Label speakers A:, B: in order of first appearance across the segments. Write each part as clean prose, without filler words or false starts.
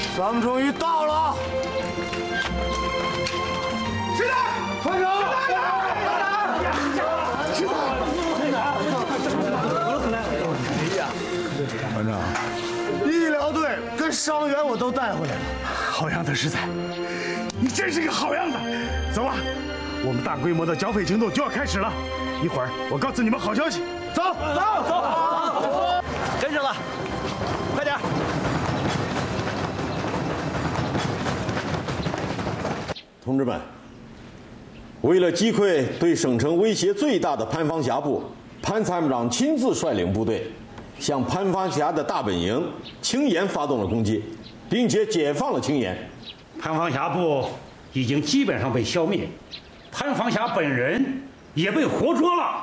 A: 咱们终于到了。是的，团长。团长，医疗队跟伤员我都带回来了，好样的，实在，你真是个好样的。走吧，我们大规模的剿匪行动就要开始了，一会儿我告诉你们好消息。走，
B: 跟上了，快点！
C: 同志们，为了击溃对省城威胁最大的潘方峡部，潘参谋长亲自率领部队，向潘方峡的大本营青岩发动了攻击，并且解放了青岩。
D: 潘方峡部已经基本上被消灭，潘方峡本人也被活捉了。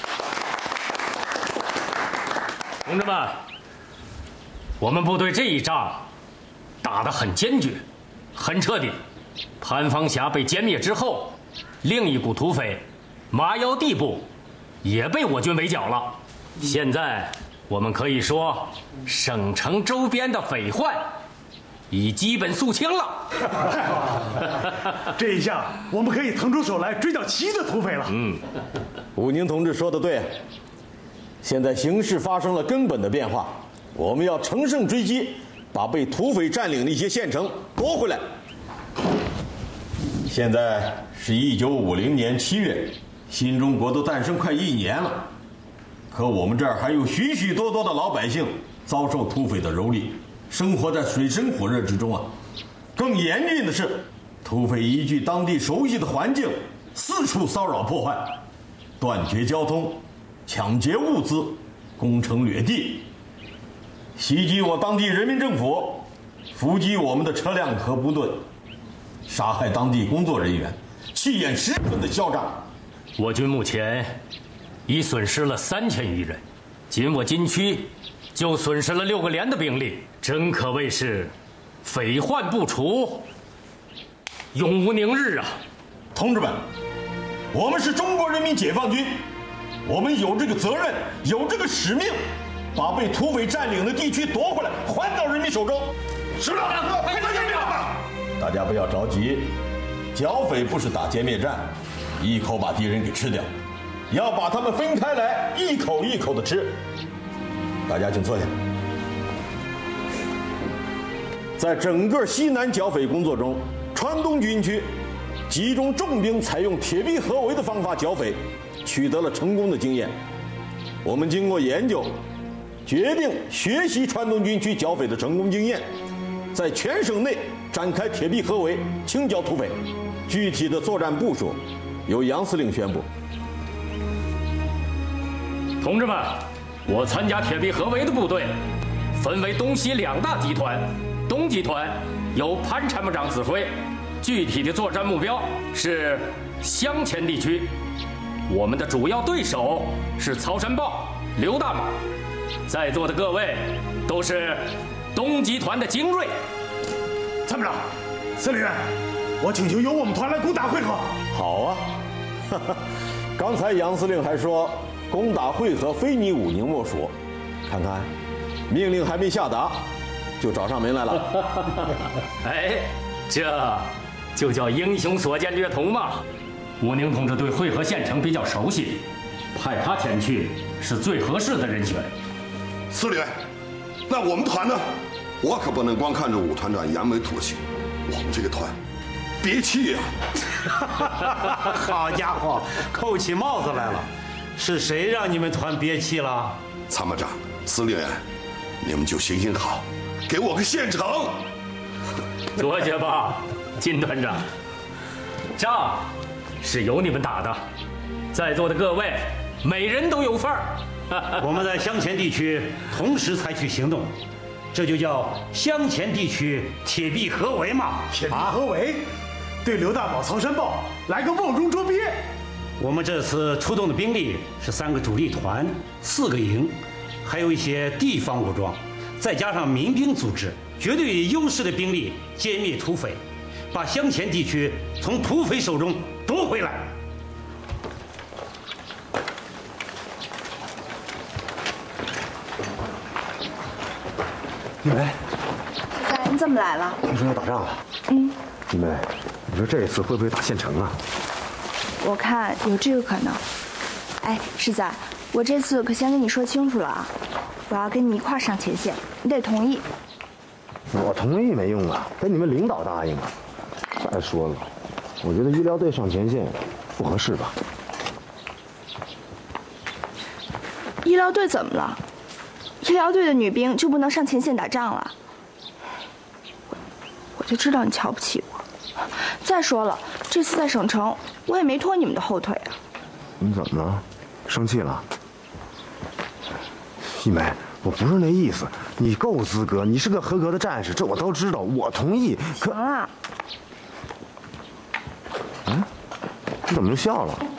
E: 同志们，我们部队这一仗打得很坚决，很彻底。潘方峡被歼灭之后，另一股土匪麻腰地部也被我军围剿了。现在我们可以说，省城周边的匪患已基本肃清了。
A: 太好了，这一下我们可以腾出手来追剿其余的土匪了。
C: 武宁同志说得对，现在形势发生了根本的变化，我们要乘胜追击，把被土匪占领的一些县城夺回来。现在是1950年7月，新中国都诞生快1年了，可我们这儿还有许许多多的老百姓遭受土匪的蹂躏，生活在水深火热之中啊。更严峻的是，土匪依据当地熟悉的环境，四处骚扰破坏，断绝交通，抢劫物资，攻城掠地，袭击我当地人民政府，伏击我们的车辆和部队，杀害当地工作人员，气焰十分的嚣张。
E: 我军目前已损失了3000余人，仅我军区就损失了6个连的兵力，真可谓是匪患不除，永无宁日啊！
C: 同志们，我们是中国人民解放军，我们有这个责任，有这个使命，把被土匪占领的地区夺回来，还到人民手中。是的，快点点吧！大家不要着急，剿匪不是打歼灭战，一口把敌人给吃掉，要把他们分开来，一口一口的吃。大家请坐下。在整个西南剿匪工作中，川东军区集中重兵，采用铁壁合围的方法剿匪，取得了成功的经验。我们经过研究，决定学习川东军区剿匪的成功经验，在全省内展开铁壁合围，清剿土匪。具体的作战部署由杨司令宣布。
E: 同志们，我参加铁壁合围的部队分为东西2大集团，东集团由潘参谋长指挥，具体的作战目标是湘黔地区。我们的主要对手是曹山豹、刘大马，在座的各位都是东集团的精锐。
A: 参谋长、司令员，我请求由我们团来攻打会合。
C: 好啊，刚才杨司令还说攻打会合非你武宁莫属，看看命令还没下达就找上门来了。
E: 哎，这就叫英雄所见略同嘛。武宁同志对会合县城比较熟悉，派他前去是最合适的人选。
F: 司令员，那我们团呢？我可不能光看着武团长扬眉吐气，我们这个团憋气呀！
D: 好家伙，扣起帽子来了！是谁让你们团憋气了？
F: 参谋长、司令员，你们就行行好，给我个县城。
E: 坐下吧，金团长。仗是由你们打的，在座的各位每人都有份儿。
D: 我们在湘黔地区同时采取行动，这就叫湘黔地区铁壁合围嘛。
A: 铁壁合围，对刘大宝、曹山豹来个瓮中捉鳖。
D: 我们这次出动的兵力是3个主力团、4个营，还有一些地方武装，再加上民兵组织，绝对有优势的兵力歼灭土匪，把湘黔地区从土匪手中夺回来。
G: 你们你怎么来了？
A: 听说要打仗了。一梅，你说这次会不会打县城啊？
G: 我看有这个可能。哎，世仔，我这次可先跟你说清楚了啊，我要跟你一块儿上前线，你得同意。
A: 我同意没用啊，得你们领导答应啊。再说了，我觉得医疗队上前线不合适吧？
G: 医疗队怎么了？医疗队的女兵就不能上前线打仗了？我就知道你瞧不起我。再说了，这次在省城，我也没拖你们的后腿啊。
A: 你怎么了？生气了？一梅，我不是那意思，你够资格，你是个合格的战士，这我都知道，我同意。可
G: 行了。
A: 你怎么就笑了？